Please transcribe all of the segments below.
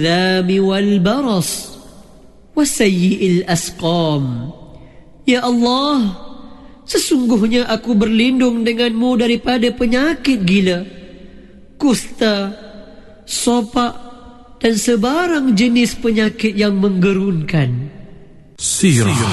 والبرص وسيء الأسقام. Ya Allah, sesungguhnya aku berlindung denganmu daripada penyakit gila, kusta, sopak, dan sebarang jenis penyakit yang menggerunkan. Sirah.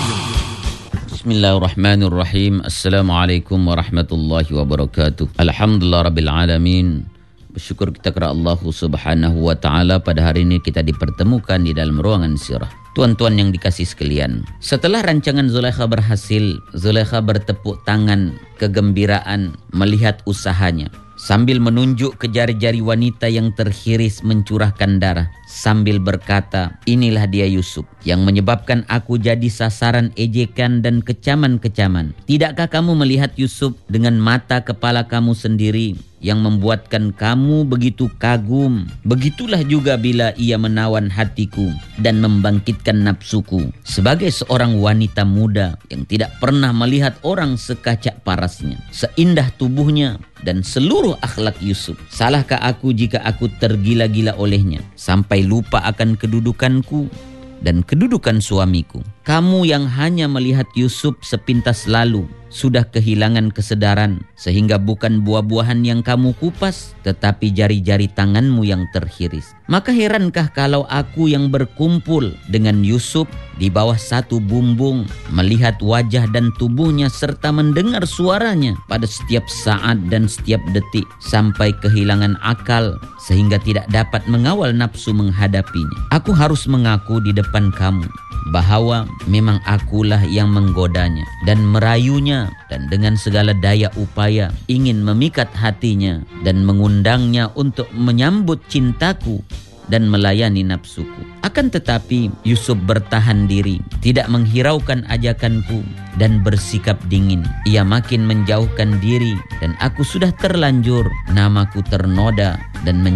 Bismillahirrahmanirrahim. Assalamualaikum warahmatullahi wabarakatuh. Alhamdulillah rabbil alamin. Bersyukur kita kepada Allah subhanahu wa ta'ala. Pada hari ini kita dipertemukan di dalam ruangan sirah. Tuan-tuan yang dikasih sekalian, setelah rancangan Zulaikha berhasil, Zulaikha bertepuk tangan kegembiraan melihat usahanya, sambil menunjuk ke jari-jari wanita yang terhiris mencurahkan darah, sambil berkata, inilah dia Yusuf yang menyebabkan aku jadi sasaran ejekan dan kecaman-kecaman. Tidakkah kamu melihat Yusuf dengan mata kepala kamu sendiri yang membuatkan kamu begitu kagum? Begitulah juga bila ia menawan hatiku dan membangkitkan nafsuku. Sebagai seorang wanita muda yang tidak pernah melihat orang sekacak parasnya, seindah tubuhnya, dan seluruh akhlak Yusuf, salahkah aku jika aku tergila-gila olehnya sampai lupa akan kedudukanku dan kedudukan suamiku? Kamu yang hanya melihat Yusuf sepintas lalu sudah kehilangan kesadaran, sehingga bukan buah-buahan yang kamu kupas, tetapi jari-jari tanganmu yang terhiris. Maka herankah kalau aku yang berkumpul dengan Yusuf di bawah satu bumbung, melihat wajah dan tubuhnya serta mendengar suaranya pada setiap saat dan setiap detik, sampai kehilangan akal sehingga tidak dapat mengawal nafsu menghadapinya. Aku harus mengaku di depan kamu bahwa memang akulah yang menggodanya dan merayunya, dan dengan segala daya upaya ingin memikat hatinya dan mengundangnya untuk menyambut cintaku dan melayani nafsuku. Akan tetapi Yusuf bertahan diri, tidak menghiraukan ajakanku dan bersikap dingin. Ia makin menjauhkan diri dan aku sudah terlanjur, namaku ternoda dan